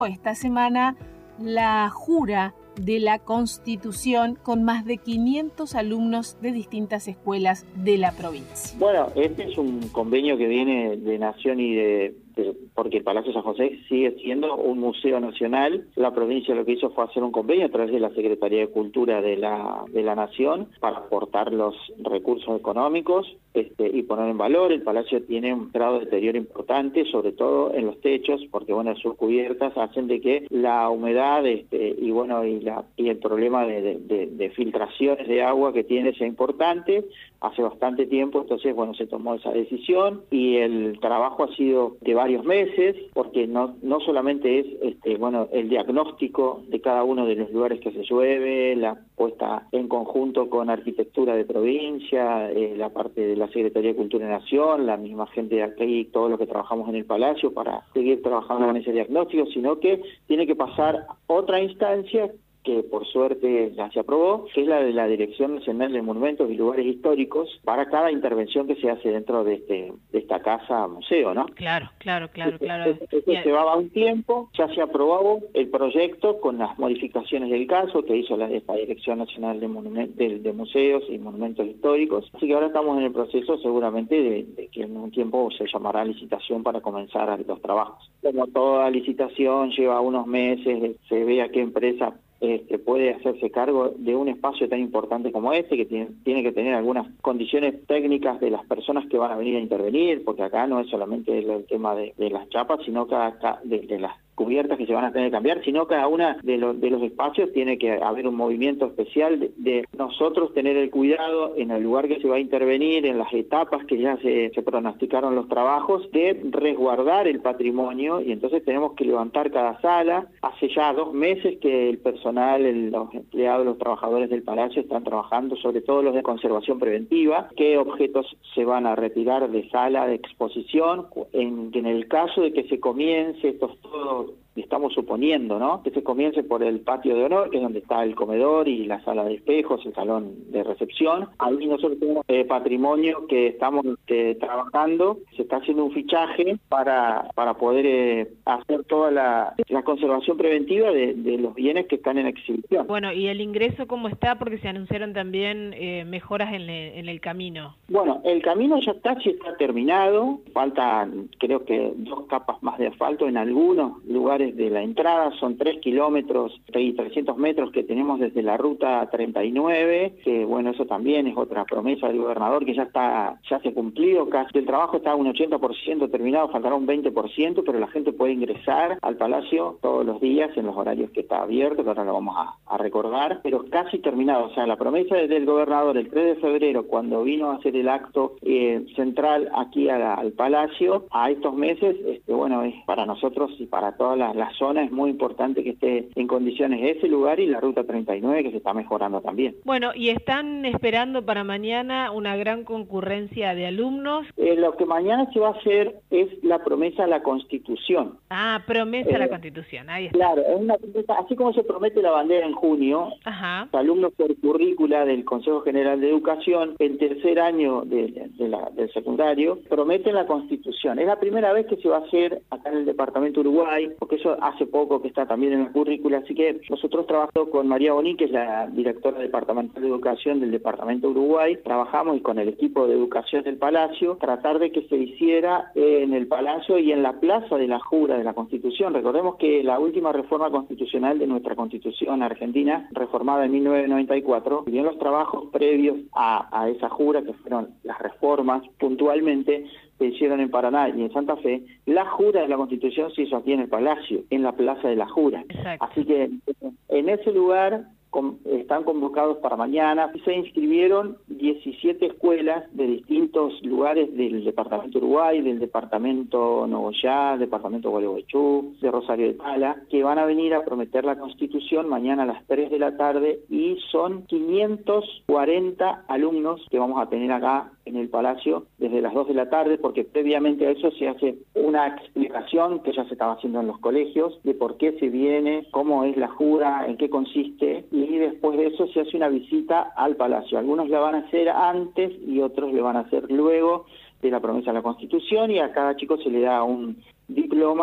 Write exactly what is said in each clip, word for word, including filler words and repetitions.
esta semana la jura de la Constitución con más de quinientos alumnos de distintas escuelas de la provincia. Bueno, este es un convenio que viene de Nación y de, de porque el Palacio San José sigue siendo un museo nacional. La provincia lo que hizo fue hacer un convenio a través de la Secretaría de Cultura de la de la Nación para aportar los recursos económicos este, y poner en valor. El Palacio tiene un grado de deterioro importante, sobre todo en los techos, porque bueno, sus cubiertas hacen de que la humedad este, y bueno y la y el problema de, de, de, de filtraciones de agua que tiene sea importante. Hace bastante tiempo, entonces bueno, se tomó esa decisión y el trabajo ha sido de varios meses, porque no no solamente es este bueno el diagnóstico de cada uno de los lugares que se llueve, la puesta en conjunto con arquitectura de provincia, eh, la parte de la Secretaría de Cultura de Nación, la misma gente de aquí, todo lo que trabajamos en el Palacio para seguir trabajando en ese diagnóstico, sino que tiene que pasar otra instancia que por suerte ya se aprobó, que es la de la Dirección Nacional de Monumentos y Lugares Históricos, para cada intervención que se hace dentro de este de esta casa museo, ¿no? Claro, claro, claro, claro. Esto llevaba un tiempo, ya se aprobó el proyecto con las modificaciones del caso que hizo la, esta Dirección Nacional de, Monumentos, de, de Museos y Monumentos Históricos, así que ahora estamos en el proceso seguramente de, de que en un tiempo se llamará licitación para comenzar los trabajos. Como toda licitación lleva unos meses, se ve a qué empresa Este, puede hacerse cargo de un espacio tan importante como este, que tiene, tiene que tener algunas condiciones técnicas de las personas que van a venir a intervenir, porque acá no es solamente el, el tema de, de las chapas, sino cada, de, de las cubiertas que se van a tener que cambiar, sino cada una de, lo, de los espacios tiene que haber un movimiento especial de, de nosotros tener el cuidado en el lugar que se va a intervenir, en las etapas que ya se, se pronosticaron los trabajos, de resguardar el patrimonio, y entonces tenemos que levantar cada sala. Hace ya dos meses que el personal, el, los empleados, los trabajadores del Palacio están trabajando, sobre todo los de conservación preventiva, qué objetos se van a retirar de sala de exposición, en, en el caso de que se comience, esto es todo estamos suponiendo, ¿no? Que se comience por el patio de honor, que es donde está el comedor y la sala de espejos, el salón de recepción. Ahí nosotros tenemos eh, patrimonio que estamos eh, trabajando, se está haciendo un fichaje para para poder eh, hacer toda la, la conservación preventiva de, de los bienes que están en exhibición. Bueno, ¿y el ingreso cómo está? Porque se anunciaron también eh, mejoras en, le, en el camino. Bueno, el camino ya está, sí está terminado, faltan creo que dos capas más de asfalto en algunos lugares de la entrada, son tres kilómetros y trescientos metros que tenemos desde la ruta treinta y nueve, que bueno, eso también es otra promesa del gobernador que ya está, ya se ha cumplido, casi el trabajo está un ochenta por ciento terminado, faltará un veinte por ciento, pero la gente puede ingresar al Palacio todos los días en los horarios que está abierto, que ahora lo vamos a, a recordar, pero casi terminado. O sea, la promesa del gobernador el tres de febrero, cuando vino a hacer el acto eh, central aquí a la, al Palacio, a estos meses, este, bueno, es para nosotros y para todas las la zona es muy importante que esté en condiciones ese lugar y la ruta treinta y nueve que se está mejorando también. Bueno, ¿y están esperando para mañana una gran concurrencia de alumnos? Eh, lo que mañana se va a hacer es la promesa a la Constitución. Ah, promesa eh, a la Constitución, ahí está. Claro, es una promesa, así como se promete la bandera en junio, Ajá. Los alumnos por currícula del Consejo General de Educación, en tercer año de, de la, del secundario, prometen la Constitución. Es la primera vez que se va a hacer acá en el departamento Uruguay, porque eso hace poco que está también en la currícula, así que nosotros trabajamos con María Boní, que es la directora departamental de educación del departamento Uruguay, trabajamos y con el equipo de educación del Palacio, tratar de que se hiciera en el Palacio y en la plaza de la jura de la Constitución. Recordemos que la última reforma constitucional de nuestra Constitución argentina, reformada en mil novecientos noventa y cuatro, y bien los trabajos previos a, a esa jura, que fueron las reformas puntualmente, se hicieron en Paraná y en Santa Fe, la jura de la Constitución se hizo aquí en el Palacio, en la Plaza de la Jura. Exacto. Así que en ese lugar con, están convocados para mañana. Se inscribieron diecisiete escuelas de distintos lugares del departamento Uruguay, del departamento Nogoyá, departamento Gualeguaychú, de Rosario de Pala, que van a venir a prometer la Constitución mañana a las tres de la tarde, y son quinientos cuarenta alumnos que vamos a tener acá en el Palacio desde las dos de la tarde, porque previamente a eso se hace una explicación que ya se estaba haciendo en los colegios de por qué se viene, cómo es la jura, en qué consiste, y después de eso se hace una visita al Palacio. Algunos la van a hacer antes y otros le van a hacer luego de la promesa de la Constitución, y a cada chico se le da un diploma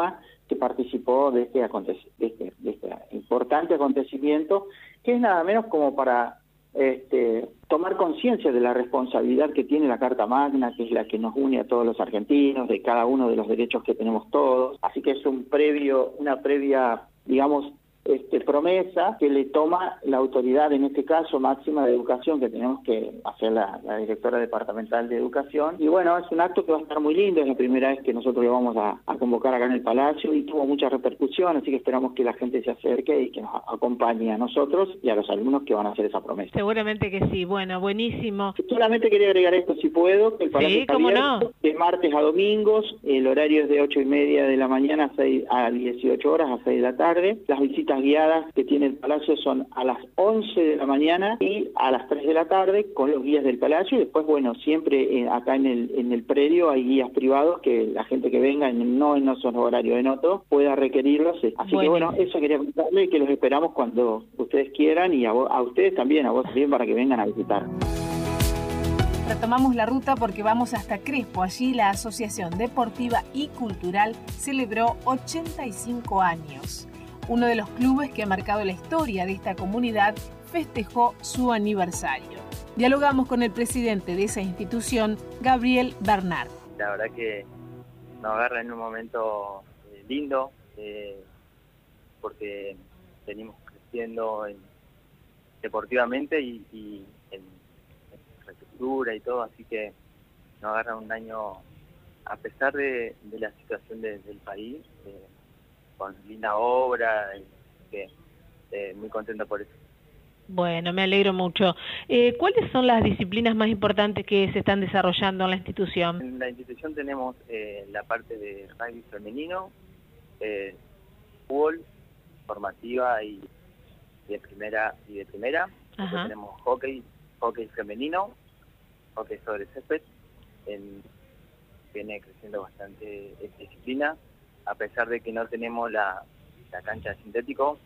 que participó de este, acontec- de este, de este importante acontecimiento, que es nada menos como para este, tomar conciencia de la responsabilidad que tiene la Carta Magna, que es la que nos une a todos los argentinos, de cada uno de los derechos que tenemos todos. Así que es un previo, una previa, digamos, Este, promesa que le toma la autoridad, en este caso máxima de educación, que tenemos que hacer la, la directora departamental de educación. Y bueno, es un acto que va a estar muy lindo, es la primera vez que nosotros lo vamos a, a convocar acá en el Palacio y tuvo mucha repercusión, así que esperamos que la gente se acerque y que nos acompañe a nosotros y a los alumnos que van a hacer esa promesa. Seguramente que sí, bueno, buenísimo. Solamente quería agregar esto, si puedo, que el Palacio Sí, está cómo abierto no. de martes a domingos, el horario es de ocho y media de la mañana a, seis, a dieciocho horas, a seis de la tarde. Las visitas guiadas que tiene el Palacio son a las once de la mañana y a las tres de la tarde con los guías del Palacio, y después, bueno, siempre eh, acá en el en el predio hay guías privados que la gente que venga, en, no en esos horarios, en otros, pueda requerirlos. Así Bueno. que bueno, eso quería contarle y que los esperamos cuando ustedes quieran, y a, vos, a ustedes también, a vos también, para que vengan a visitar. Retomamos la ruta porque vamos hasta Crespo. Allí la Asociación Deportiva y Cultural celebró ochenta y cinco años. Uno de los clubes que ha marcado la historia de esta comunidad festejó su aniversario. Dialogamos con el presidente de esa institución, Gabriel Bernard. La verdad que nos agarra en un momento eh, lindo, eh, porque venimos creciendo en, deportivamente y, y en, en infraestructura y todo, así que nos agarra un año, a pesar de, de la situación de, del país, eh, con linda obra, y que eh, muy contento por eso. Bueno, me alegro mucho. Eh, ¿Cuáles son las disciplinas más importantes que se están desarrollando en la institución? En la institución tenemos eh, la parte de rugby femenino, eh, fútbol, formativa y de primera y de primera. Después tenemos hockey, hockey femenino, hockey sobre césped. En, viene creciendo bastante esta disciplina, a pesar de que no tenemos la, la cancha de sintético.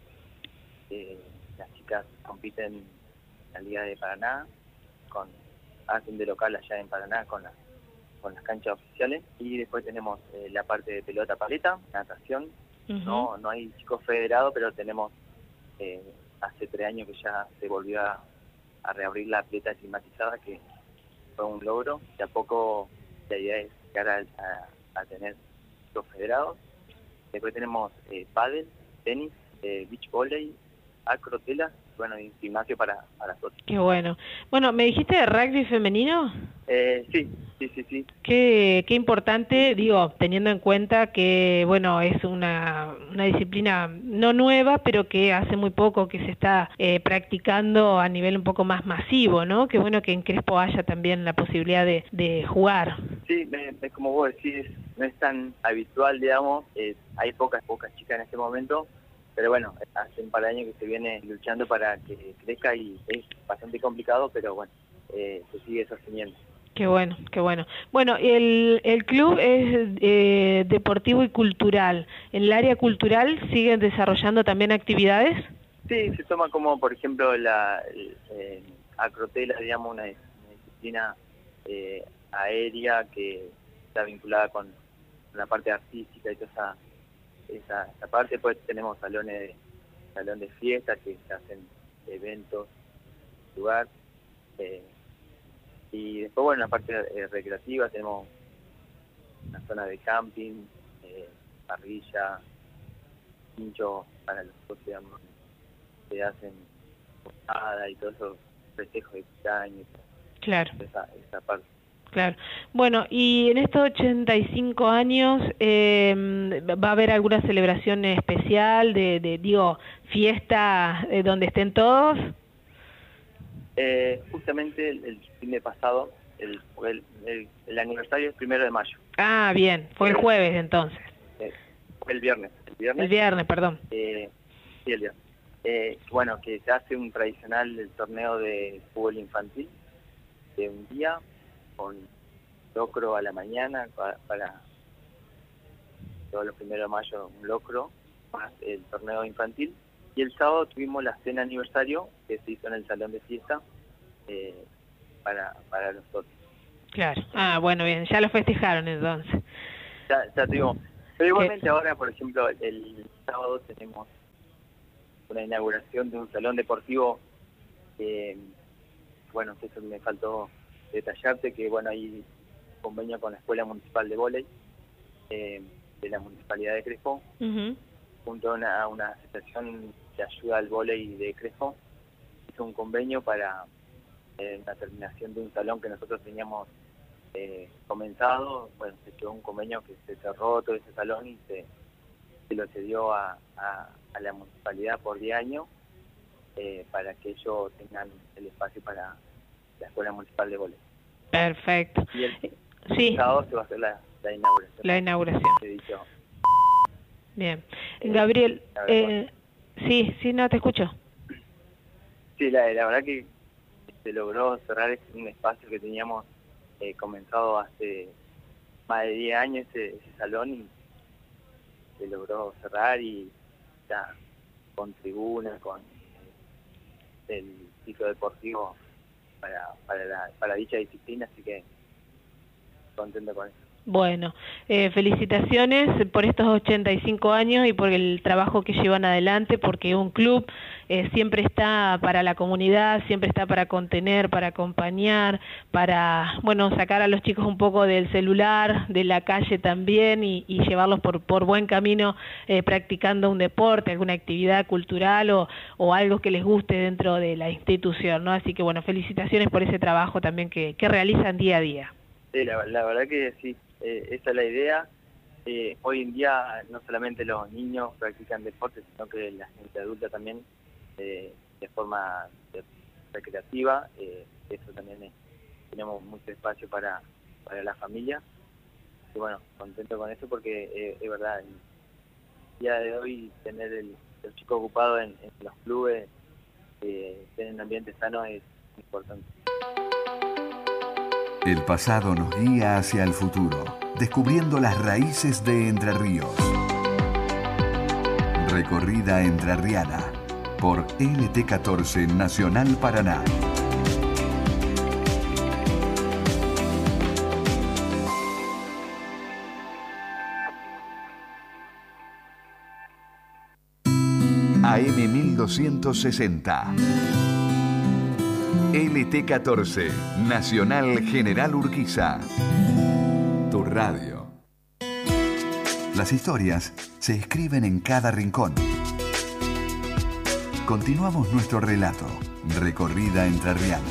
Eh, las chicas compiten en la Liga de Paraná, con hacen de local allá en Paraná con, la, con las canchas oficiales. Y después tenemos eh, la parte de pelota paleta, natación. Uh-huh. No no hay chicos federados, pero tenemos eh, hace tres años que ya se volvió a, a reabrir la pileta climatizada, que fue un logro. De a poco la idea es llegar a, a, a tener chicos federados. Después tenemos eh, pádel, tenis, eh, beach volley, acrotela, bueno, y gimnasio para, para todos. Qué bueno. Bueno, ¿me dijiste de rugby femenino? Eh, sí, sí, sí, sí. Qué, qué importante, digo, teniendo en cuenta que, bueno, es una, una disciplina no nueva, pero que hace muy poco que se está eh, practicando a nivel un poco más masivo, ¿no? Qué bueno que en Crespo haya también la posibilidad de, de jugar. Sí, me, me, como vos decís, no es tan habitual, digamos, eh, hay pocas, pocas chicas en este momento, pero bueno, hace un par de años que se viene luchando para que crezca y es bastante complicado, pero bueno, eh, se sigue sosteniendo. Qué bueno, qué bueno. Bueno, el, el club es eh, deportivo y cultural. ¿En el área cultural siguen desarrollando también actividades? Sí, se toma como, por ejemplo, la el, eh, acrotela, digamos, una, una disciplina eh, aérea que está vinculada con la parte artística y toda esa, esa, esa parte. Pues tenemos salones de, salón de fiesta que se hacen eventos, lugar. Eh, y después, bueno, en la parte eh, recreativa tenemos una zona de camping, eh, parrilla, pincho para los socios, se hacen posada y todo eso, festejos de cumpleaños. Claro. Esa, esa parte. Claro. Bueno, y en estos ochenta y cinco años, eh, ¿va a haber alguna celebración especial de, de digo, fiesta eh, donde estén todos? Eh, justamente el, el fin de pasado, el, el, el, el aniversario es primero de mayo. Ah, bien, fue el jueves entonces. Eh, fue el viernes. El viernes, el viernes perdón. Eh, sí, el viernes. Eh, bueno, que se hace un tradicional del torneo de fútbol infantil de un día con locro a la mañana para, para todos los primeros de mayo, un locro más el torneo infantil, y el sábado tuvimos la cena aniversario que se hizo en el salón de fiesta eh, para para los socios. Claro. Ah, bueno, bien, ya lo festejaron entonces. Ya, ya tuvimos, Pero igualmente ahora, por ejemplo, el, el sábado tenemos una inauguración de un salón deportivo que, bueno, eso me faltó detallarte, que bueno, hay convenio con la Escuela Municipal de Vóley eh, de la Municipalidad de Crespo, uh-huh. junto a una, una asociación que ayuda al vóley de Crespo, hizo un convenio para eh, la terminación de un salón que nosotros teníamos eh, comenzado. Bueno, se quedó un convenio que se cerró todo ese salón y se, se lo cedió a, a, a la municipalidad por diez años eh, para que ellos tengan el espacio para la Escuela Municipal de Vóley. Perfecto. Y el, sí. el sábado se va a hacer la, la inauguración. La inauguración. Bien. Eh, Gabriel, eh, sí, sí, no, te escucho. Sí, la, la verdad que se logró cerrar un espacio que teníamos eh, comenzado hace más de diez años, ese, ese salón, y se logró cerrar y ya con tribuna, con el ciclo deportivo para, para, la, para dicha disciplina, así que contento con eso. Bueno, eh, felicitaciones por estos ochenta y cinco años y por el trabajo que llevan adelante, porque un club eh, siempre está para la comunidad, siempre está para contener, para acompañar, para, bueno, sacar a los chicos un poco del celular, de la calle también, y, y llevarlos por, por buen camino eh, practicando un deporte, alguna actividad cultural o, o algo que les guste dentro de la institución, ¿no? Así que, bueno, felicitaciones por ese trabajo también que, que realizan día a día. Sí, la, la verdad que sí. Eh, esa es la idea. Eh, hoy en día no solamente los niños practican deporte, sino que la gente adulta también eh, de forma de, recreativa. Eh, eso también es, tenemos mucho espacio para, para la familia. Y bueno, contento con eso porque eh, es verdad, el día de hoy tener el, el chico ocupado en, en los clubes, eh, tener un ambiente sano es importante. El pasado nos guía hacia el futuro, descubriendo las raíces de Entre Ríos. Recorrida entrerriana por L T catorce Nacional Paraná. A M mil doscientos sesenta. L T catorce, Nacional General Urquiza. Tu radio. Las historias se escriben en cada rincón. Continuamos nuestro relato. Recorrida entrerriana.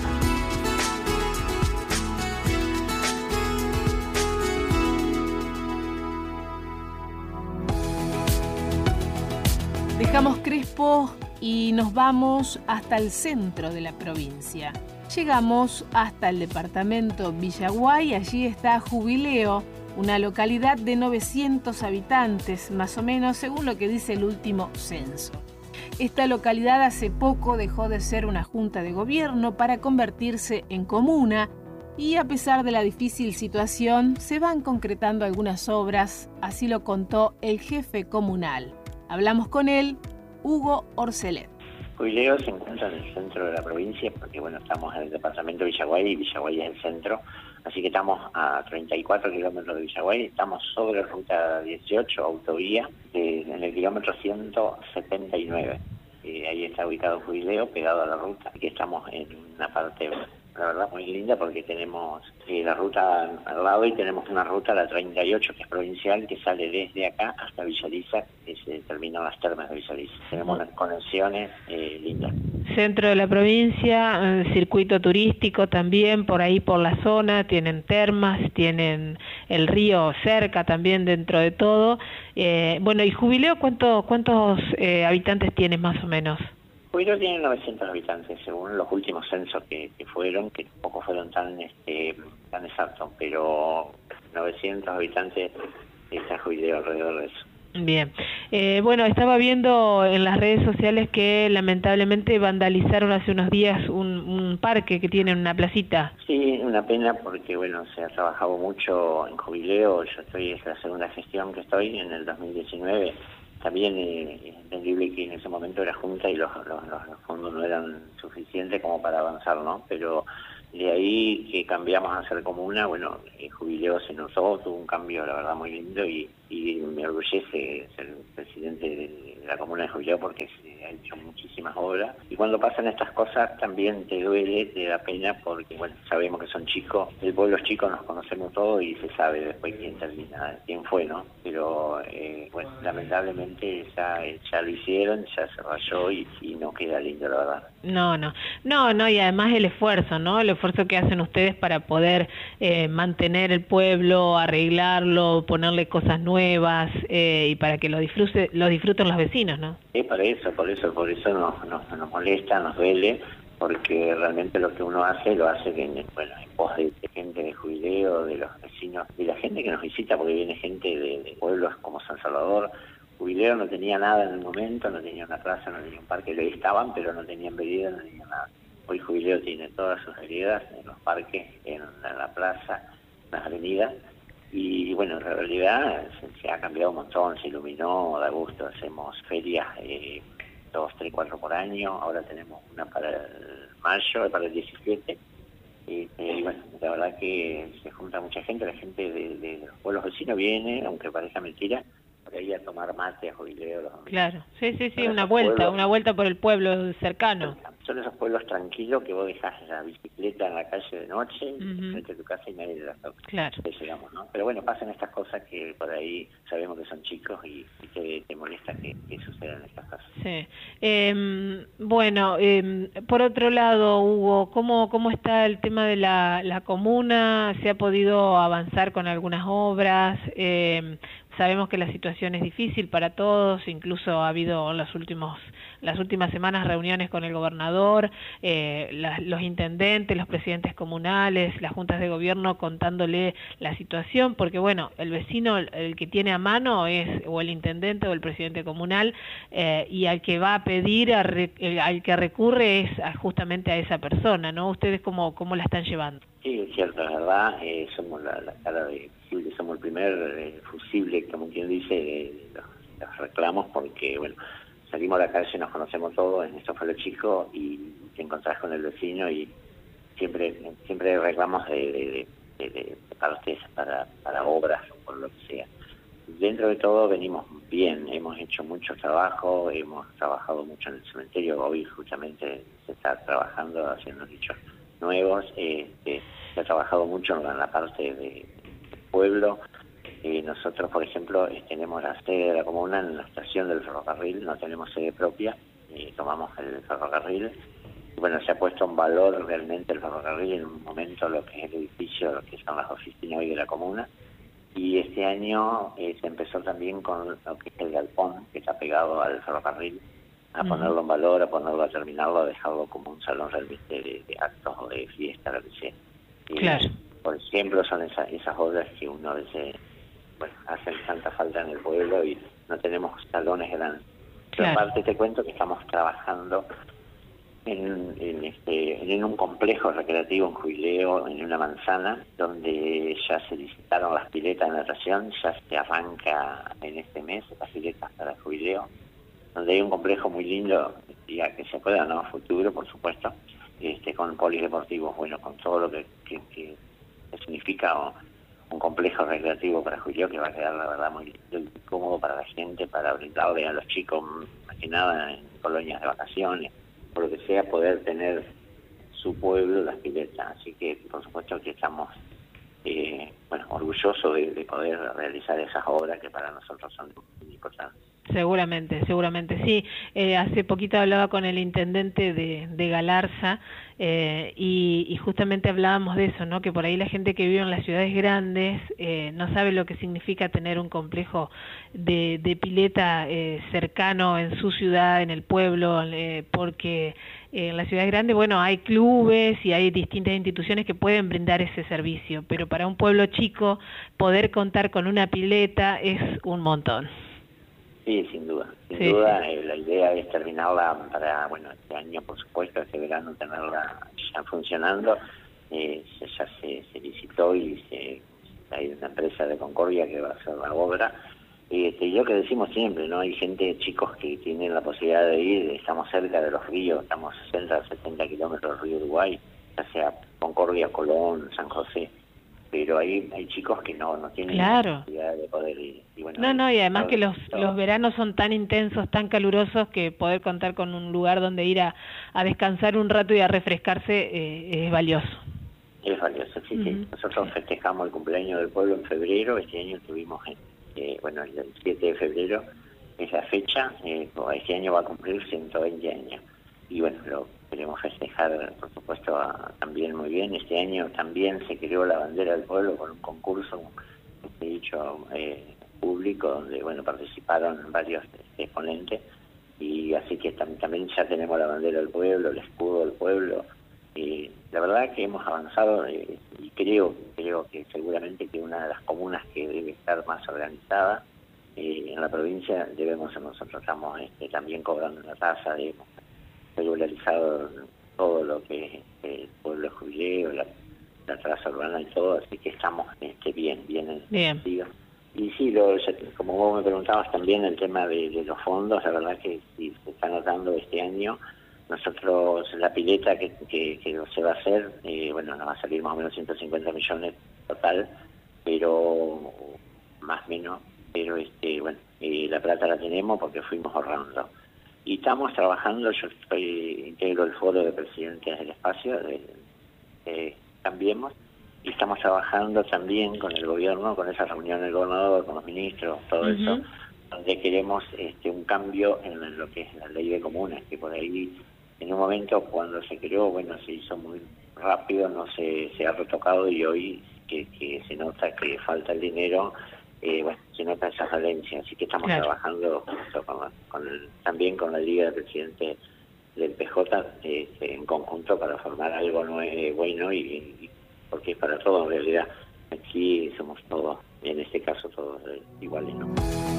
Dejamos Crespo y nos vamos hasta el centro de la provincia. Llegamos hasta el departamento Villaguay, allí está Jubileo, una localidad de novecientos habitantes, más o menos, según lo que dice el último censo. Esta localidad hace poco dejó de ser una junta de gobierno para convertirse en comuna y a pesar de la difícil situación se van concretando algunas obras, así lo contó el jefe comunal. Hablamos con él, Hugo Orcelet. Jubileo se encuentra en el centro de la provincia porque, bueno, estamos en el departamento de Villaguay y Villaguay es el centro, así que estamos a treinta y cuatro kilómetros de Villaguay, estamos sobre ruta dieciocho, autovía, de, en el kilómetro ciento setenta y nueve. Y ahí está ubicado Jubileo, pegado a la ruta. Aquí estamos en una parte, la verdad, muy linda porque tenemos eh, la ruta al lado y tenemos una ruta, la treinta y ocho, que es provincial, que sale desde acá hasta Villaliza, que se terminan las termas de Villaliza. Tenemos unas conexiones eh, lindas. Centro de la provincia, eh, circuito turístico también, por ahí por la zona, tienen termas, tienen el río cerca también dentro de todo. Eh, bueno, ¿y Jubileo cuánto, cuántos eh, habitantes tiene más o menos? Jubileo tiene novecientos habitantes, según los últimos censos que, que fueron, que tampoco fueron tan este, tan exactos, pero novecientos habitantes está Jubileo alrededor de eso. Bien. Eh, bueno, estaba viendo en las redes sociales que lamentablemente vandalizaron hace unos días un, un parque que tiene una placita. Sí, una pena porque, bueno, se ha trabajado mucho en Jubileo. Yo estoy, es la segunda gestión que estoy en el dos mil diecinueve. También eh, es entendible que en ese momento era junta y los, los, los fondos no eran suficientes como para avanzar, ¿no? Pero De ahí que cambiamos a ser comuna, bueno, eh, Jubileo se notó, tuvo un cambio, la verdad, muy lindo y, y me orgullece ser presidente de la comuna de Jubileo porque se ha hecho muchísimas obras. Y cuando pasan estas cosas también te duele, te da pena porque, bueno, sabemos que son chicos, el pueblo es chico, nos conocemos todos y se sabe después quién termina, quién fue, ¿no? Pero, eh, bueno, lamentablemente ya, ya lo hicieron, ya se rayó y, y no queda lindo, la verdad. No, no, no, no, y además el esfuerzo, ¿no? El esfuerzo que hacen ustedes para poder eh, mantener el pueblo, arreglarlo, ponerle cosas nuevas eh, y para que lo disfrute, lo disfruten los vecinos, ¿no? Sí, por eso, por eso, por eso nos, nos, nos molesta, nos duele, porque realmente lo que uno hace, lo hace en, bueno, en pos de, de gente de Jubileo, de los vecinos, de la gente que nos visita, porque viene gente de, de pueblos como San Salvador. Jubileo no tenía nada en el momento, no tenía una plaza, no tenía un parque, lo estaban, pero no tenían veredas, no tenían nada. Hoy Jubileo tiene todas sus veredas en los parques, en la, en la plaza, en las avenidas, y bueno, en realidad se, se ha cambiado un montón, se iluminó, da gusto, hacemos ferias eh, dos, tres, cuatro por año, ahora tenemos una para el mayo, para el diecisiete, y, y bueno, la verdad que se junta mucha gente, la gente de, de los pueblos vecinos viene, aunque parezca mentira, por ahí a tomar mate a Jubileo. Los claro, sí, sí, sí, una vuelta, pueblos, una vuelta por el pueblo cercano. Son esos pueblos tranquilos que vos dejás la bicicleta en la calle de noche, uh-huh. frente a tu casa y nadie te la toca. Claro. Llegamos, ¿no? Pero bueno, pasan estas cosas que por ahí sabemos que son chicos y, y te, te molesta que, que sucedan estas cosas. Sí. Eh, bueno, eh, por otro lado, Hugo, ¿cómo, cómo está el tema de la, la comuna? ¿Se ha podido avanzar con algunas obras? Eh, Sabemos que la situación es difícil para todos, incluso ha habido en los últimos, las últimas semanas reuniones con el gobernador, eh, la, los intendentes, los presidentes comunales, las juntas de gobierno contándole la situación, porque bueno, el vecino, el que tiene a mano es o el intendente o el presidente comunal, eh, y al que va a pedir, a re, el, al que recurre es a, justamente a esa persona, ¿no? ¿Ustedes cómo, cómo la están llevando? Sí, es cierto, la verdad, eh, somos la, la cara de somos el primer eh, fusible, como quien dice, de los, los reclamos, porque, bueno, salimos a la calle, nos conocemos todos, en esto fue lo chico, y te encontrás con el vecino y siempre siempre reclamos de, de, de, de partes para, para obras o por lo que sea. Dentro de todo venimos bien, hemos hecho mucho trabajo, hemos trabajado mucho en el cementerio, hoy justamente se está trabajando, haciendo dichos nuevos, eh, eh, se ha trabajado mucho en la parte de pueblo. Eh, nosotros, por ejemplo, eh, tenemos la sede de la comuna en la estación del ferrocarril, no tenemos sede propia, eh, tomamos el ferrocarril. Y bueno, se ha puesto en valor realmente el ferrocarril en un momento, lo que es el edificio, lo que son las oficinas hoy de la comuna. Y este año eh, se empezó también con lo que es el galpón, que está pegado al ferrocarril, a uh-huh. ponerlo en valor, a ponerlo, a terminarlo, a dejarlo como un salón realmente de, de actos o de fiesta, lo que sea. Y, claro. Por ejemplo, son esa, esas obras que uno dice, bueno, hacen tanta falta en el pueblo y no tenemos salones grandes. Pero claro. Aparte te cuento que estamos trabajando en, en, este, en un complejo recreativo en Jubileo, en una manzana, donde ya se licitaron las piletas de natación, ya se arranca en este mes las piletas para Jubileo, donde hay un complejo muy lindo, ya que se pueda, ¿no? Futuro, por supuesto, este, con polideportivos, bueno, con todo lo que, que, que significa un complejo recreativo para Jubileo, que va a quedar la verdad muy lindo y cómodo para la gente, para brindarle a los chicos, más que nada en colonias de vacaciones, por lo que sea, poder tener su pueblo, las piletas. Así que por supuesto que estamos eh, bueno, orgullosos de, de poder realizar esas obras que para nosotros son muy importantes. Seguramente, seguramente, sí. Eh, hace poquito hablaba con el intendente de, de Galarza eh, y, y justamente hablábamos de eso, ¿no? Que por ahí la gente que vive en las ciudades grandes eh, no sabe lo que significa tener un complejo de, de pileta eh, cercano en su ciudad, en el pueblo, eh, porque en las ciudades grandes, bueno, hay clubes y hay distintas instituciones que pueden brindar ese servicio, pero para un pueblo chico poder contar con una pileta es un montón. Sí, sin duda, sin sí, duda, sí. Eh, la idea es terminarla para, bueno, este año, por supuesto, este verano tenerla ya funcionando, eh, ya se, se licitó y se, hay una empresa de Concordia que va a hacer la obra. Este, y lo que decimos siempre, ¿no? Hay gente, chicos, que tienen la posibilidad de ir, estamos cerca de los ríos, estamos a sesenta, setenta kilómetros del río Uruguay, ya sea Concordia, Colón, San José, pero ahí hay chicos que no, no tienen claro. la posibilidad de poder ir. Y bueno, no, no, y además todo, que los, todo. los veranos son tan intensos, tan calurosos, que poder contar con un lugar donde ir a, a descansar un rato y a refrescarse eh, es valioso. Es valioso, sí, uh-huh. sí. Nosotros sí. festejamos el cumpleaños del pueblo en febrero, este año estuvimos en, eh, bueno, el siete de febrero, es la fecha, eh, este año va a cumplir ciento veinte años. Y bueno, lo queremos festejar, por supuesto, a, también muy bien. Este año también se creó la bandera del pueblo con un concurso, he dicho, eh, público, donde bueno participaron varios exponentes, y así que tam también ya tenemos la bandera del pueblo, el escudo del pueblo. Y la verdad que hemos avanzado, eh, y creo, creo que seguramente que una de las comunas que debe estar más organizada eh, en la provincia debemos ser nosotros. Estamos este, también cobrando la tasa, hemos regularizado todo lo que es el pueblo jubileo, la, la tasa urbana y todo, así que estamos este, bien, bien en bien. sentido. Y sí, lo, como vos me preguntabas también el tema de, de los fondos, la verdad que sí, se está notando este año. Nosotros, la pileta que, que, que se va a hacer, eh, bueno, nos va a salir más o menos ciento cincuenta millones total, pero más o menos, pero este, bueno, eh, la plata la tenemos porque fuimos ahorrando. Y estamos trabajando, yo estoy, integro el foro de presidentes del espacio, de, de Cambiemos, y estamos trabajando también con el gobierno, con esa reunión del gobernador, con los ministros, todo uh-huh. eso, donde queremos este, un cambio en lo que es la ley de comunas, que por ahí, en un momento cuando se creó, bueno, se hizo muy rápido, no se, se ha retocado, y hoy que, que se nota que falta el dinero, eh, bueno, se nota esa falencia, así que estamos claro. trabajando eso, con, con el, también con la Liga de Presidentes del P J este, en conjunto para formar algo nuevo, bueno, y, y porque es para todos en realidad. Aquí somos todos, en este caso todos iguales, ¿no?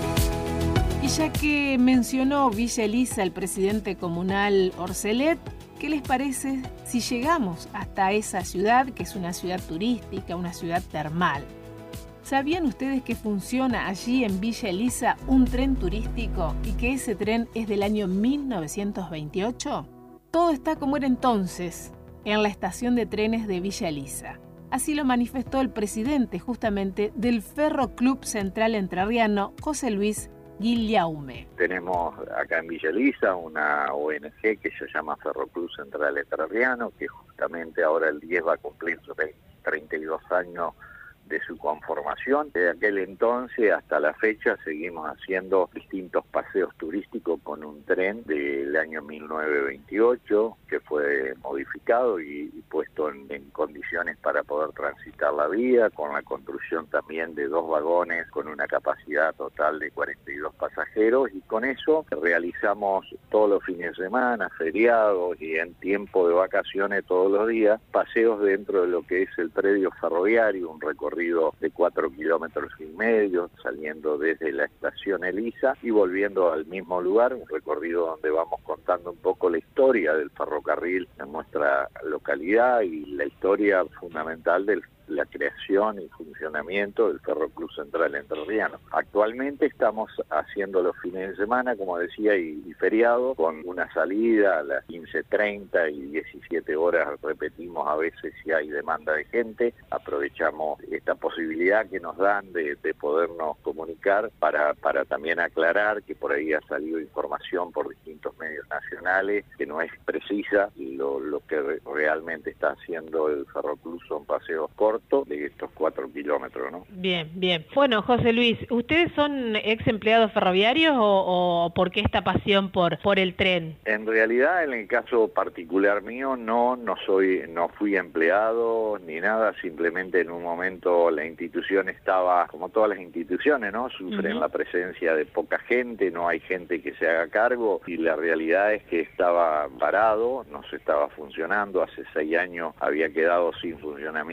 Y ya que mencionó Villa Elisa el presidente comunal Orcelet, ¿qué les parece si llegamos hasta esa ciudad, que es una ciudad turística, una ciudad termal? ¿Sabían ustedes que funciona allí en Villa Elisa un tren turístico y que ese tren es del año mil novecientos veintiocho? Todo está como era entonces, en la estación de trenes de Villa Elisa. Así lo manifestó el presidente justamente del Ferro Club Central Entrerriano, José Luis Guillaume. Tenemos acá en Villa Elisa una O N G que se llama Ferro Club Central Entrerriano, que justamente ahora el diez va a cumplir treinta y dos años de su conformación. Desde aquel entonces hasta la fecha seguimos haciendo distintos paseos turísticos con un tren del año mil novecientos veintiocho que fue modificado y, y puesto en, en condiciones para poder transitar la vía, con la construcción también de dos vagones con una capacidad total de cuarenta y dos pasajeros, y con eso realizamos todos los fines de semana, feriados y en tiempo de vacaciones todos los días, paseos dentro de lo que es el predio ferroviario, un recorrido de cuatro kilómetros y medio, saliendo desde la estación Elisa y volviendo al mismo lugar, un recorrido donde vamos contando un poco la historia del ferrocarril en nuestra localidad y la historia fundamental de la creación y funcionamiento del Ferro Club Central Entrerriano. Actualmente estamos haciendo los fines de semana, como decía, y, y feriado, con una salida a las quince treinta y diecisiete horas, repetimos a veces si hay demanda de gente, aprovechamos esta posibilidad que nos dan de, de podernos comunicar para, para también aclarar que por ahí ha salido información por distintos medios nacionales que no es precisa, y lo, lo que re, realmente está haciendo el Ferro Club son paseos cortos de estos cuatro kilómetros, ¿no? Bien, bien. Bueno, José Luis, ¿ustedes son ex empleados ferroviarios o, o por qué esta pasión por por el tren? En realidad, en el caso particular mío, no, no soy, no fui empleado ni nada, simplemente en un momento la institución estaba, como todas las instituciones, ¿no? Sufren uh-huh. la presencia de poca gente, no hay gente que se haga cargo, y la realidad es que estaba parado, no se estaba funcionando, hace seis años había quedado sin funcionamiento el tren,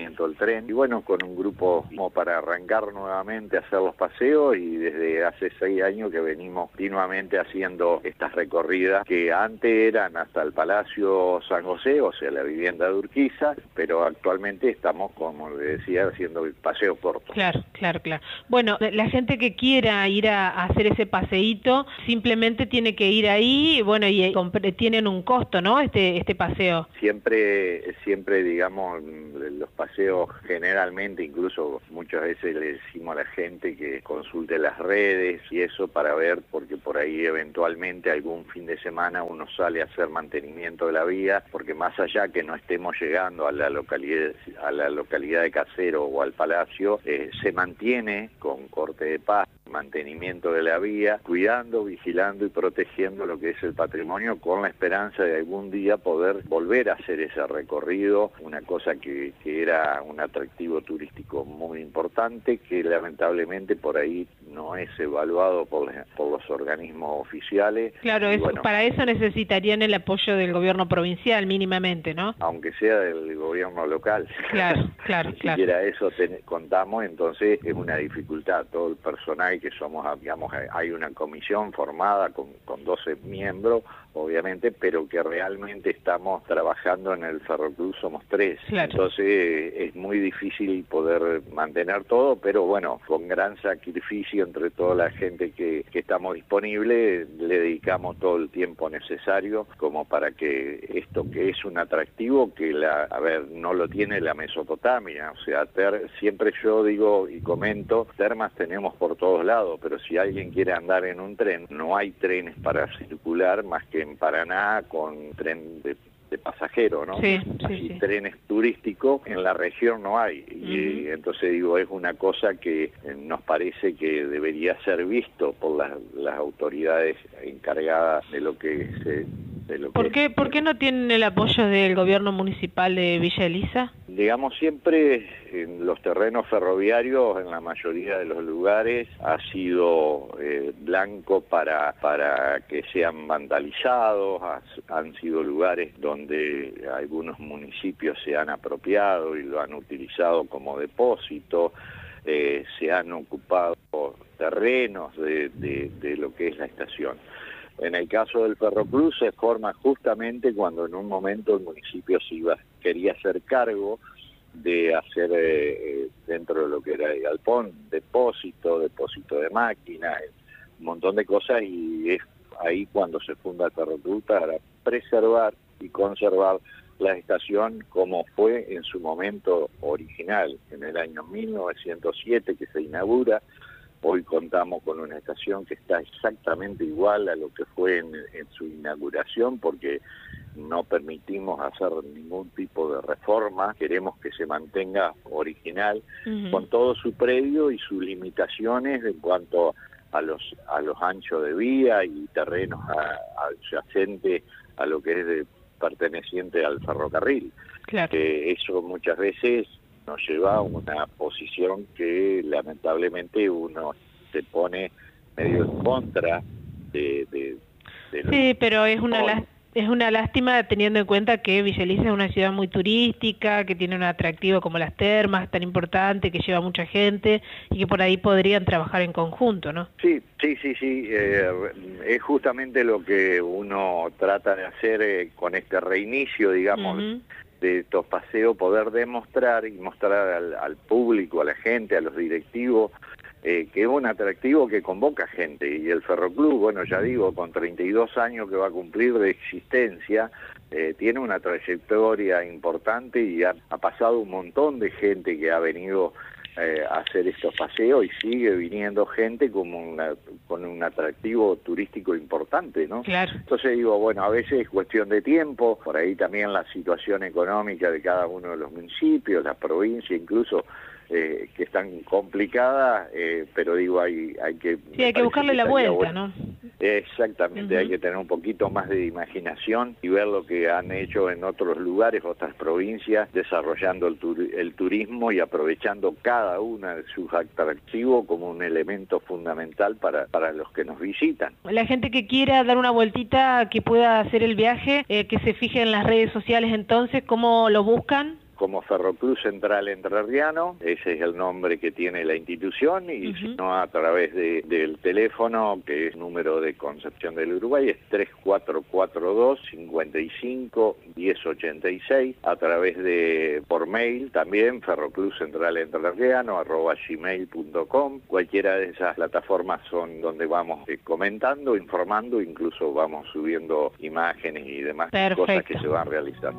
tren, y bueno, con un grupo como para arrancar nuevamente a hacer los paseos, y desde hace seis años que venimos continuamente haciendo estas recorridas que antes eran hasta el Palacio San José, o sea, la vivienda de Urquiza, pero actualmente estamos, como le decía, haciendo el paseo corto. Claro, claro, claro. Bueno, la gente que quiera ir a, a hacer ese paseíto, simplemente tiene que ir ahí, bueno, y, y tienen un costo, ¿no? Este este paseo. Siempre, siempre, digamos, los paseos generalmente, incluso muchas veces le decimos a la gente que consulte las redes y eso para ver, porque por ahí eventualmente algún fin de semana uno sale a hacer mantenimiento de la vía, porque más allá que no estemos llegando a la localidad, a la localidad de Casero o al Palacio, eh, se mantiene con corte de paz, mantenimiento de la vía, cuidando, vigilando y protegiendo lo que es el patrimonio, con la esperanza de algún día poder volver a hacer ese recorrido, una cosa que, que era un atractivo turístico muy importante, que lamentablemente por ahí no es evaluado por, por los organismos oficiales. Claro, eso, bueno, para eso necesitarían el apoyo del gobierno provincial mínimamente, ¿no? Aunque sea del gobierno local. Claro, claro, Ni claro. siquiera eso ten, contamos, entonces es una dificultad. Todo el personal que somos, digamos, hay una comisión formada con, con doce miembros, obviamente, pero que realmente estamos trabajando en el Ferroclub, somos tres. Claro. Entonces es muy difícil poder mantener todo, pero bueno, con gran sacrificio entre toda la gente que, que estamos disponibles, le dedicamos todo el tiempo necesario como para que esto que es un atractivo, que la, a ver, no lo tiene la Mesopotamia, o sea, ter, siempre yo digo y comento, termas tenemos por todos lados, pero si alguien quiere andar en un tren, no hay trenes para circular más que en Paraná con tren de de pasajero, ¿no? Sí, sí, Así, sí. Trenes turísticos en la región no hay, y Uh-huh. entonces digo, es una cosa que eh, nos parece que debería ser visto por las, las autoridades encargadas de lo que se... De lo ¿Por que qué, ¿Por qué no tienen el apoyo del gobierno municipal de Villa Elisa? Digamos, siempre en los terrenos ferroviarios, en la mayoría de los lugares, ha sido eh, blanco para, para que sean vandalizados, has, han sido lugares donde algunos municipios se han apropiado y lo han utilizado como depósito, eh, se han ocupado terrenos de, de, de lo que es la estación. En el caso del Ferroclub se forma justamente cuando en un momento el municipio se iba, quería hacer cargo de hacer eh, dentro de lo que era el galpón, depósito, depósito de máquinas, un montón de cosas, y es ahí cuando se funda el Ferroclub para preservar y conservar la estación como fue en su momento original, en el año mil novecientos siete que se inaugura. Hoy contamos con una estación que está exactamente igual a lo que fue en, en su inauguración, porque no permitimos hacer ningún tipo de reforma, queremos que se mantenga original, uh-huh. con todo su predio y sus limitaciones en cuanto a los a los anchos de vía y terrenos adyacentes a lo que es de, perteneciente al ferrocarril. Claro. Eh, eso muchas veces nos lleva a una posición que lamentablemente uno se pone medio en contra de... de, de sí, pero es una, lá- es una lástima teniendo en cuenta que Villa Elisa es una ciudad muy turística, que tiene un atractivo como las termas, tan importante, que lleva mucha gente y que por ahí podrían trabajar en conjunto, ¿no? Sí, sí, sí, sí. Eh, es justamente lo que uno trata de hacer eh, con este reinicio, digamos, uh-huh. de estos paseos, poder demostrar y mostrar al, al público, a la gente, a los directivos, eh, que es un atractivo que convoca gente. Y el Ferroclub, bueno, ya digo, con treinta y dos años que va a cumplir de existencia, eh, tiene una trayectoria importante y ha, ha pasado un montón de gente que ha venido eh, a hacer estos paseos y sigue viniendo gente como una, con un atractivo turístico importante, ¿no? Claro. Entonces digo, bueno, a veces es cuestión de tiempo, por ahí también la situación económica de cada uno de los municipios, la provincia incluso, eh, que están complicadas, eh, pero digo, hay, hay que... Sí, hay que buscarle la vuelta, bueno. ¿no? Exactamente, uh-huh. Hay que tener un poquito más de imaginación y ver lo que han hecho en otros lugares, otras provincias, desarrollando el, tur- el turismo y aprovechando cada una de sus atractivos como un elemento fundamental para, para los que nos visitan. La gente que quiera dar una vueltita, que pueda hacer el viaje, eh, que se fije en las redes sociales entonces, ¿cómo lo buscan? como Ferroclub Central Entrerriano, ese es el nombre que tiene la institución, y uh-huh. si no a través de, del teléfono, que es número de Concepción del Uruguay, es tres cuatro cuatro dos, cinco cinco, uno cero ocho seis, a través de por mail también, ferroclub central entrerriano arroba gmail punto com. Cualquiera de esas plataformas son donde vamos eh, comentando, informando, incluso vamos subiendo imágenes y demás Perfecto. Cosas que se van a realizar.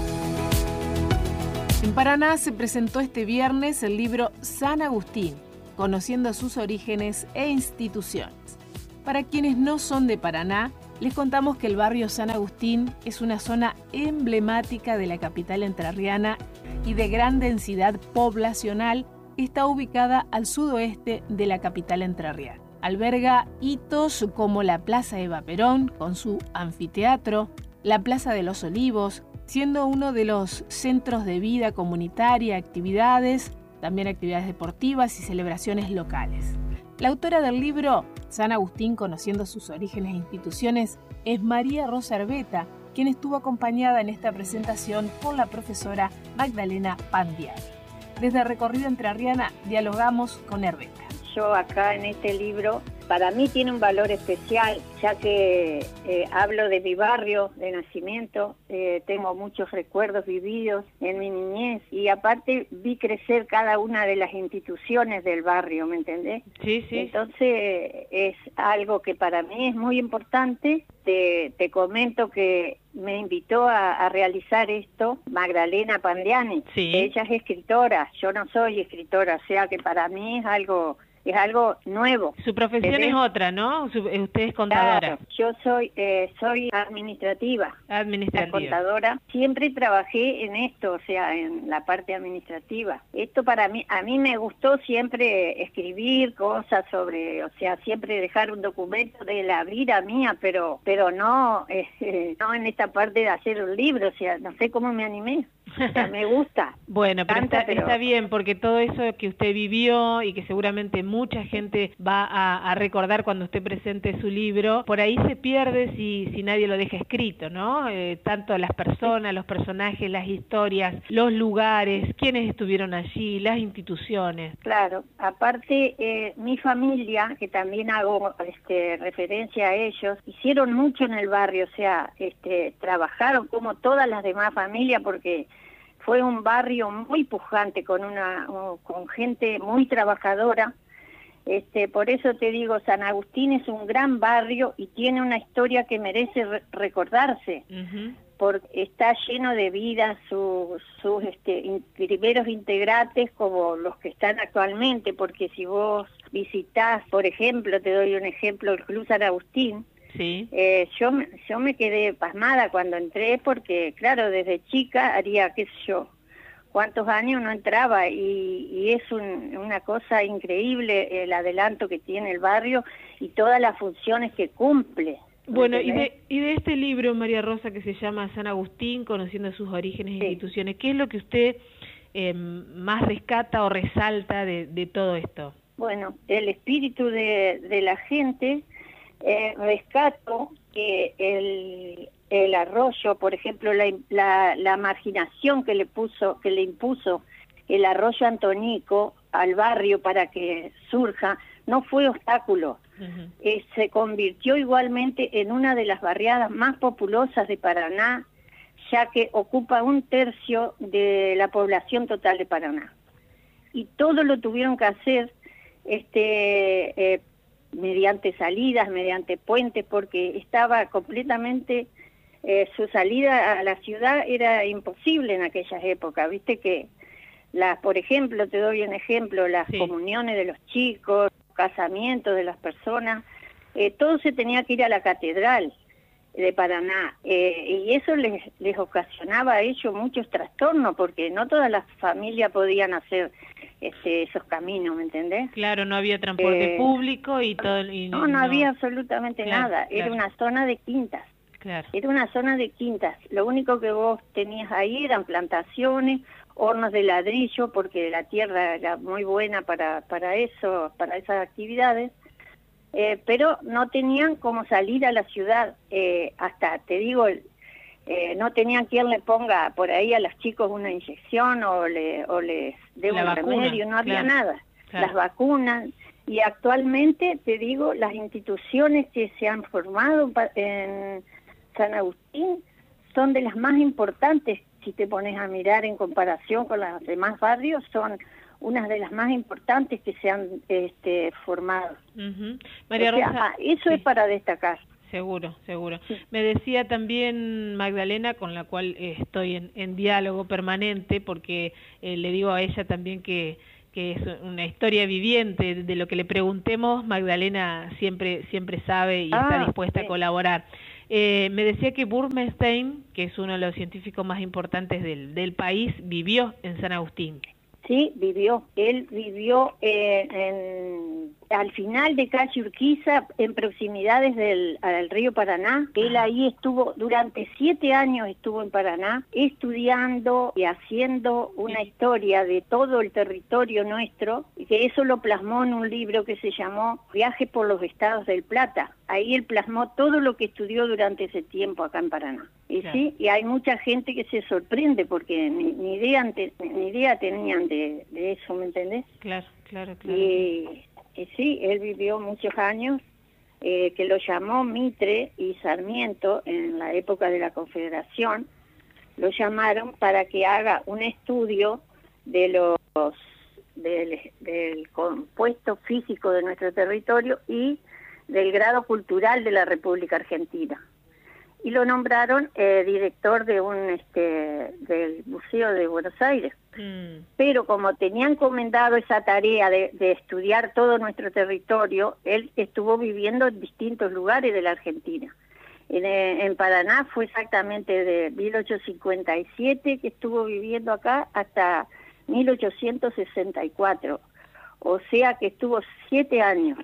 En Paraná se presentó este viernes el libro San Agustín, conociendo sus orígenes e instituciones. Para quienes no son de Paraná, les contamos que el barrio San Agustín es una zona emblemática de la capital entrerriana y de gran densidad poblacional. Está ubicada al sudoeste de la capital entrerriana. Alberga hitos como la Plaza Eva Perón, con su anfiteatro, la Plaza de los Olivos, siendo uno de los centros de vida comunitaria, actividades, también actividades deportivas y celebraciones locales. La autora del libro San Agustín, conociendo sus orígenes e instituciones, es María Rosa Herbeta, quien estuvo acompañada en esta presentación por la profesora Magdalena Pandiani. Desde Recorrido Entrerriana dialogamos con Herbeta. Yo acá en este libro, para mí tiene un valor especial, ya que eh, hablo de mi barrio de nacimiento, eh, tengo muchos recuerdos vividos en mi niñez y aparte vi crecer cada una de las instituciones del barrio, ¿me entendés? Sí, sí. Entonces es algo que para mí es muy importante. Te, te comento que me invitó a, a realizar esto Magdalena Pandiani. Sí. Ella es escritora, yo no soy escritora, o sea que para mí es algo... es algo nuevo. Su profesión es otra, ¿no? Su, usted es contadora. Claro, yo soy eh, soy administrativa. Administrativa. Contadora. Siempre trabajé en esto, o sea, en la parte administrativa. Esto para mí, a mí me gustó siempre escribir cosas sobre, o sea, siempre dejar un documento de la vida mía, pero pero no, eh, no en esta parte de hacer un libro, o sea, no sé cómo me animé. O sea, me gusta. Bueno, pero, Tanta, está, pero está bien, porque todo eso que usted vivió y que seguramente mucha gente va a, a recordar cuando usted presente su libro, por ahí se pierde si, si nadie lo deja escrito, ¿no? Eh, tanto las personas, los personajes, las historias, los lugares, quiénes estuvieron allí, las instituciones. Claro, aparte eh, mi familia, que también hago este, referencia a ellos, hicieron mucho en el barrio, o sea, este, trabajaron como todas las demás familias porque fue un barrio muy pujante, con una con gente muy trabajadora. Este, por eso te digo, San Agustín es un gran barrio y tiene una historia que merece re recordarse, uh-huh. porque está lleno de vida, sus, sus este, in primeros integrantes como los que están actualmente, porque si vos visitás, por ejemplo, te doy un ejemplo, el Club San Agustín, sí. eh, yo, yo me quedé pasmada cuando entré porque, claro, desde chica haría, qué sé yo, cuántos años no entraba y, y es un, una cosa increíble el adelanto que tiene el barrio y todas las funciones que cumple. Bueno, y de, y de este libro, María Rosa, que se llama San Agustín, conociendo sus orígenes e sí. instituciones, ¿qué es lo que usted eh, más rescata o resalta de, de todo esto? Bueno, el espíritu de, de la gente, eh, rescato que el... el arroyo, por ejemplo, la, la, la marginación que le puso, que le impuso el arroyo Antonico al barrio para que surja, no fue obstáculo. Uh-huh. eh, se convirtió igualmente en una de las barriadas más populosas de Paraná, ya que ocupa un tercio de la población total de Paraná. Y todo lo tuvieron que hacer este, eh, mediante salidas, mediante puentes, porque estaba completamente... Eh, su salida a la ciudad era imposible en aquellas épocas, viste que, las, por ejemplo, te doy un ejemplo, las sí. comuniones de los chicos, casamientos de las personas, eh, todo se tenía que ir a la catedral de Paraná, eh, y eso les, les ocasionaba a ellos muchos trastornos, porque no todas las familias podían hacer este, esos caminos, ¿me entendés? Claro, no había transporte eh, público y todo... Y no, no, no había absolutamente claro, nada, era claro. una zona de quintas. Claro. Era una zona de quintas, lo único que vos tenías ahí eran plantaciones, hornos de ladrillo, porque la tierra era muy buena para, para eso, para esas actividades, eh, pero no tenían cómo salir a la ciudad, eh, hasta, te digo, el, eh, no tenían quien le ponga por ahí a los chicos una inyección o, le, o les dé un vacuna, remedio, no había claro, nada. Claro. Las vacunas, y actualmente, te digo, las instituciones que se han formado en San Agustín son de las más importantes, si te pones a mirar en comparación con los demás barrios, son unas de las más importantes que se han este, formado. Uh-huh. María o sea, Rosa, ah, eso sí. es para destacar. Seguro, seguro. Sí. Me decía también Magdalena, con la cual eh, estoy en, en diálogo permanente, porque eh, le digo a ella también que, que es una historia viviente, de lo que le preguntemos, Magdalena siempre, siempre sabe y ah, está dispuesta sí. a colaborar. Eh, me decía que Burmenstein, que es uno de los científicos más importantes del, del país, vivió en San Agustín. Sí, vivió. Él vivió eh, en, al final de calle Urquiza, en proximidades del al río Paraná. Él ahí estuvo, durante siete años estuvo en Paraná, estudiando y haciendo una historia de todo el territorio nuestro, y que eso lo plasmó en un libro que se llamó Viaje por los Estados del Plata. Ahí él plasmó todo lo que estudió durante ese tiempo acá en Paraná. Y claro. sí, y hay mucha gente que se sorprende porque ni, ni idea ni idea tenían de, de eso, ¿me entendés? Claro, claro, claro. Y, y sí, él vivió muchos años, eh, que lo llamó Mitre y Sarmiento en la época de la Confederación, lo llamaron para que haga un estudio de los del, del compuesto físico de nuestro territorio y del grado cultural de la República Argentina. Y lo nombraron eh, director de un este del Museo de Buenos Aires. Mm. Pero como tenía encomendado esa tarea de, de estudiar todo nuestro territorio, él estuvo viviendo en distintos lugares de la Argentina. En, en Paraná fue exactamente de mil ochocientos cincuenta y siete que estuvo viviendo acá hasta mil ochocientos sesenta y cuatro. O sea que estuvo siete años.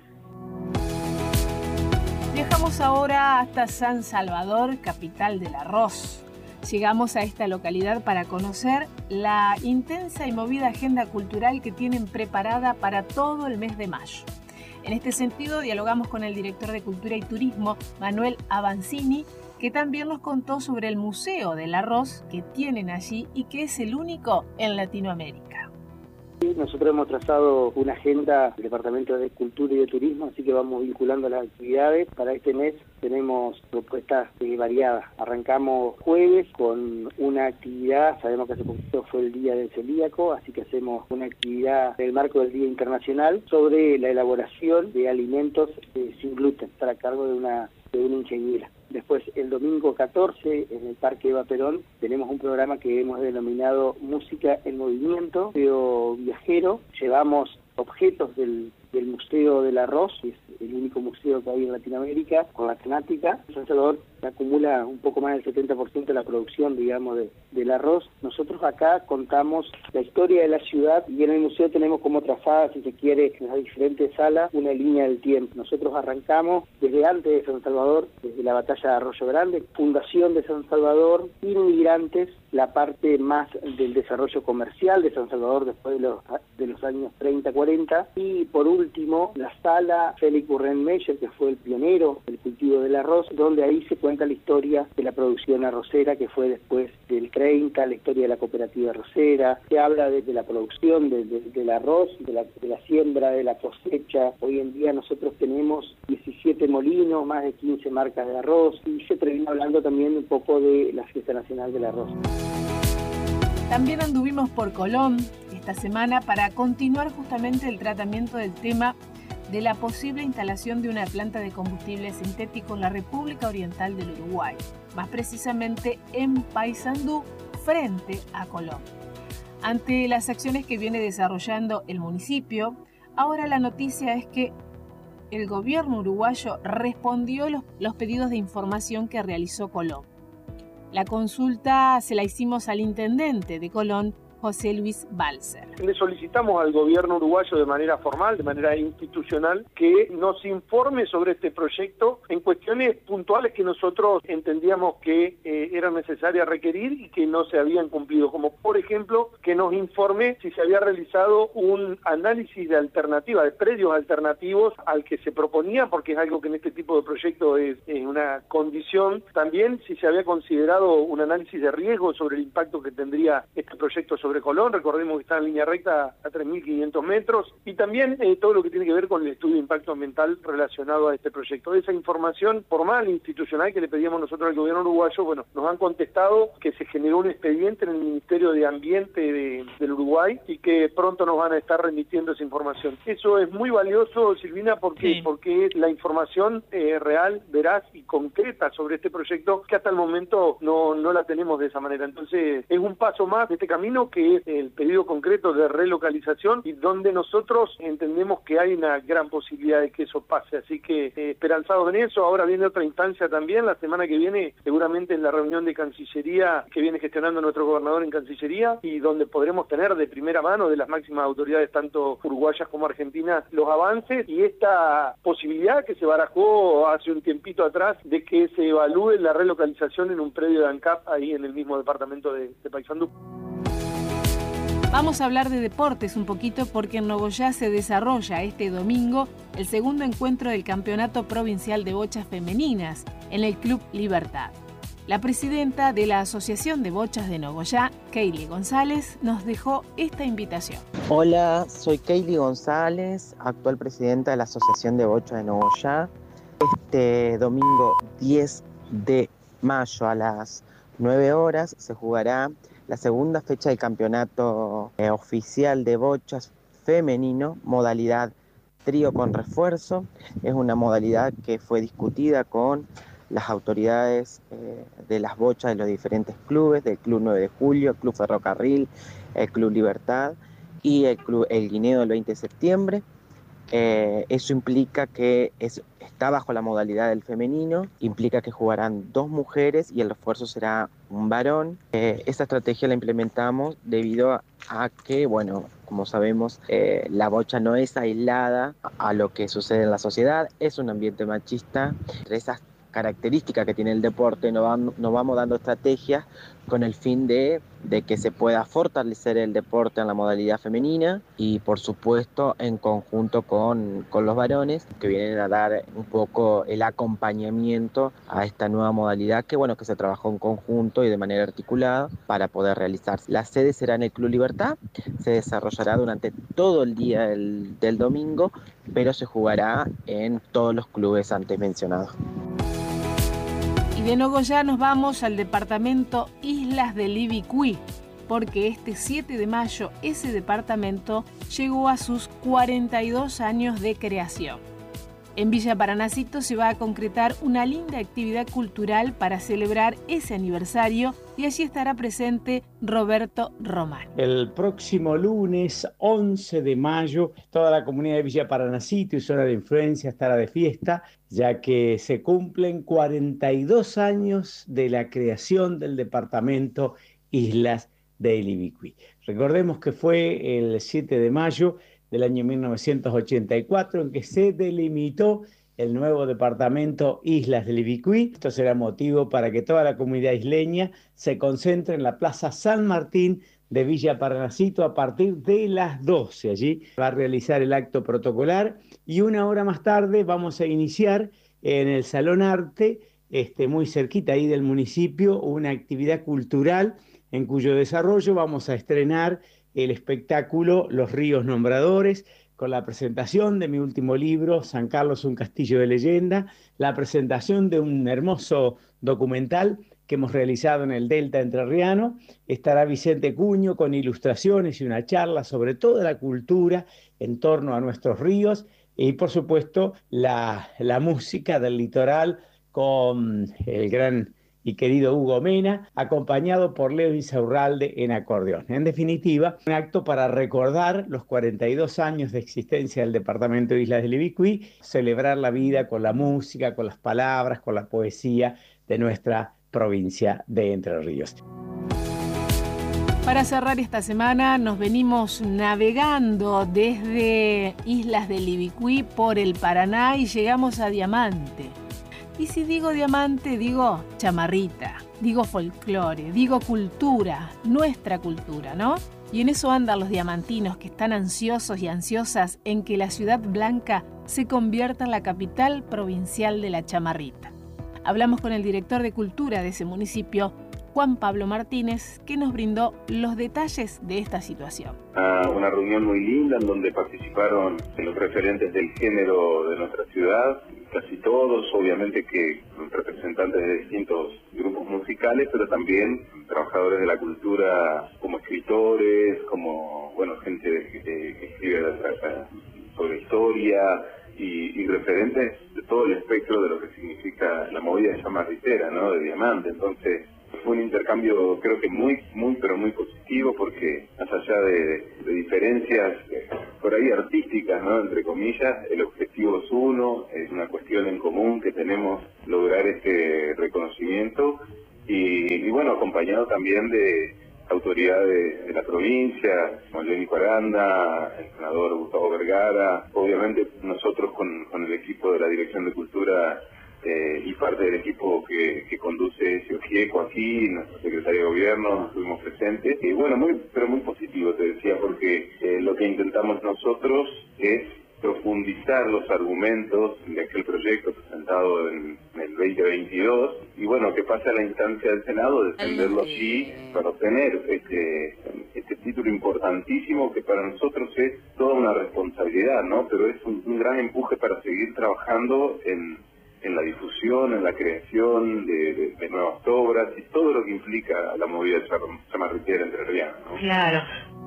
Viajamos ahora hasta San Salvador, capital del arroz. Llegamos a esta localidad para conocer la intensa y movida agenda cultural que tienen preparada para todo el mes de mayo. En este sentido, dialogamos con el director de Cultura y Turismo, Manuel Avancini, que también nos contó sobre el Museo del Arroz que tienen allí y que es el único en Latinoamérica. Nosotros hemos trazado una agenda del Departamento de Cultura y de Turismo, así que vamos vinculando las actividades. Para este mes tenemos propuestas eh, variadas. Arrancamos jueves con una actividad, sabemos que hace poquito fue el Día del Celíaco, así que hacemos una actividad en el marco del Día Internacional sobre la elaboración de alimentos eh, sin gluten, para cargo de una, de una ingeniera. Después, el domingo catorce, en el Parque Eva Perón, tenemos un programa que hemos denominado Música en Movimiento, museo viajero. Llevamos objetos del, del Museo del Arroz, que es el único museo que hay en Latinoamérica, con la temática. San Salvador acumula un poco más del setenta por ciento de la producción, digamos, de, del arroz. Nosotros acá contamos la historia de la ciudad y en el museo tenemos como trazada, si se quiere, en las diferentes salas, una línea del tiempo. Nosotros arrancamos desde antes de San Salvador, desde la batalla de Arroyo Grande, fundación de San Salvador, inmigrantes, la parte más del desarrollo comercial de San Salvador después de los, de los años treinta, cuarenta, y por último la sala Félix Burrenmeyer, que fue el pionero del cultivo del arroz, donde ahí se cuenta la historia de la producción arrocera que fue después del treinta, la historia de la cooperativa arrocera, se habla de, de la producción de, de, del arroz, de la, de la siembra, de la cosecha. Hoy en día nosotros tenemos diecisiete molinos, más de quince marcas de arroz, y se termina hablando también un poco de la Fiesta Nacional del Arroz. También anduvimos por Colón esta semana para continuar justamente el tratamiento del tema de la posible instalación de una planta de combustible sintético en la República Oriental del Uruguay, más precisamente en Paysandú, frente a Colón. Ante las acciones que viene desarrollando el municipio, ahora la noticia es que el gobierno uruguayo respondió los, los pedidos de información que realizó Colón. La consulta se la hicimos al intendente de Colón, José Luis Balser. Le solicitamos al gobierno uruguayo de manera formal, de manera institucional, que nos informe sobre este proyecto en cuestiones puntuales que nosotros entendíamos que eh, eran necesarias requerir y que no se habían cumplido, como por ejemplo que nos informe si se había realizado un análisis de alternativa, de predios alternativos al que se proponía, porque es algo que en este tipo de proyectos es, es una condición. También si se había considerado un análisis de riesgo sobre el impacto que tendría este proyecto sobre Colón. Recordemos que está en línea recta a tres mil quinientos metros, y también eh, todo lo que tiene que ver con el estudio de impacto ambiental relacionado a este proyecto. Esa información formal e institucional que le pedíamos nosotros al gobierno uruguayo, bueno, nos han contestado que se generó un expediente en el Ministerio de Ambiente de, del Uruguay y que pronto nos van a estar remitiendo esa información. Eso es muy valioso, Silvina, porque, sí. porque es la información eh, real, veraz y concreta sobre este proyecto que hasta el momento no, no la tenemos de esa manera. Entonces es un paso más de este camino, que es el pedido concreto de relocalización, y donde nosotros entendemos que hay una gran posibilidad de que eso pase. Así que eh, esperanzados en eso. Ahora viene otra instancia también, la semana que viene, seguramente en la reunión de Cancillería que viene gestionando nuestro gobernador en Cancillería, y donde podremos tener de primera mano de las máximas autoridades, tanto uruguayas como argentinas, los avances y esta posibilidad que se barajó hace un tiempito atrás de que se evalúe la relocalización en un predio de ANCAP ahí en el mismo departamento de, de Paysandú. Vamos a hablar de deportes un poquito, porque en Nogoyá se desarrolla este domingo el segundo encuentro del Campeonato Provincial de Bochas Femeninas en el Club Libertad. La presidenta de la Asociación de Bochas de Nogoyá, Keili González, nos dejó esta invitación. Hola, soy Keili González, actual presidenta de la Asociación de Bochas de Nogoyá. Este domingo diez de mayo a las nueve horas se jugará la segunda fecha del campeonato eh, oficial de bochas femenino, modalidad trío con refuerzo. Es una modalidad que fue discutida con las autoridades eh, de las bochas de los diferentes clubes, del Club nueve de julio, el Club Ferrocarril, el Club Libertad y el Club El Guineo del veinte de septiembre. Eh, eso implica que es, está bajo la modalidad del femenino, implica que jugarán dos mujeres y el refuerzo será un varón. Eh, esa estrategia la implementamos debido a, a que, bueno, como sabemos, eh, la bocha no es aislada a lo que sucede en la sociedad, es un ambiente machista. Entre esas características que tiene el deporte, nos vamos, nos vamos dando estrategias con el fin de, de que se pueda fortalecer el deporte en la modalidad femenina y por supuesto en conjunto con, con los varones, que vienen a dar un poco el acompañamiento a esta nueva modalidad que bueno que se trabajó en conjunto y de manera articulada para poder realizarse. La sede será en el Club Libertad, se desarrollará durante todo el día del, del domingo, pero se jugará en todos los clubes antes mencionados. Y de Nogoyá nos vamos al departamento Islas del Ibicuí, porque este siete de mayo ese departamento llegó a sus cuarenta y dos años de creación. En Villa Paranacito se va a concretar una linda actividad cultural para celebrar ese aniversario y allí estará presente Roberto Román. El próximo lunes once de mayo toda la comunidad de Villa Paranacito y zona de influencia estará de fiesta, ya que se cumplen cuarenta y dos años de la creación del departamento Islas del Ibicuí. Recordemos que fue el siete de mayo del año mil novecientos ochenta y cuatro en que se delimitó el nuevo departamento Islas del Ibicuí. Esto será motivo para que toda la comunidad isleña se concentre en la Plaza San Martín de Villa Paranacito a partir de las doce. Allí va a realizar el acto protocolar y una hora más tarde vamos a iniciar en el Salón Arte, este, muy cerquita ahí del municipio, una actividad cultural en cuyo desarrollo vamos a estrenar el espectáculo Los Ríos Nombradores, con la presentación de mi último libro, San Carlos, un castillo de leyenda, la presentación de un hermoso documental que hemos realizado en el Delta Entrerriano. Estará Vicente Cuño con ilustraciones y una charla sobre toda la cultura en torno a nuestros ríos y, por supuesto, la, la música del litoral con el gran y querido Hugo Mena, acompañado por Leo Insaurralde en acordeón. En definitiva, un acto para recordar los cuarenta y dos años de existencia del departamento de Islas del Ibicuí, celebrar la vida con la música, con las palabras, con la poesía de nuestra provincia de Entre Ríos. Para cerrar esta semana nos venimos navegando desde Islas del Ibicuí por el Paraná y llegamos a Diamante. Y si digo diamante, digo chamarrita, digo folclore, digo cultura, nuestra cultura, ¿no? Y en eso andan los diamantinos que están ansiosos y ansiosas en que la Ciudad Blanca se convierta en la capital provincial de la chamarrita. Hablamos con el director de cultura de ese municipio, Juan Pablo Martínez, que nos brindó los detalles de esta situación. Ah, una reunión muy linda en donde participaron los referentes del género de nuestra ciudad, casi todos, obviamente que representantes de distintos grupos musicales, pero también trabajadores de la cultura como escritores, como bueno gente de, de, que escribe sobre historia y, y referentes de todo el espectro de lo que significa la movida chamarritera, ¿no? De Diamante. Entonces fue un intercambio creo que muy, muy, pero muy positivo, porque más allá de, de diferencias eh, por ahí artísticas, ¿no? Entre comillas, el objetivo es uno, es una cuestión en común que tenemos, lograr este reconocimiento y, y bueno, acompañado también de autoridades de la provincia, como Lénico Aranda, el senador Gustavo Vergara, obviamente nosotros con, con el equipo de la Dirección de Cultura Eh, y parte del equipo que, que conduce ese OGIECO aquí, nuestro secretario de Gobierno, estuvimos presentes. Y bueno, muy pero muy positivo, te decía, porque eh, lo que intentamos nosotros es profundizar los argumentos de aquel proyecto presentado en, en el veinte veintidós y bueno, que pasa a la instancia del Senado, defenderlo aquí para obtener este, este título importantísimo que para nosotros es toda una responsabilidad, ¿no? Pero es un, un gran empuje para seguir trabajando en en la difusión, en la creación de, de, de nuevas obras y todo lo que implica la movida chamarritera entrerriana, ¿no? Claro.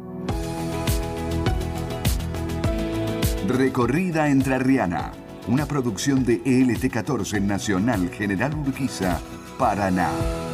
Recorrida Entrerriana, una producción de E L T catorce Nacional General Urquiza, Paraná.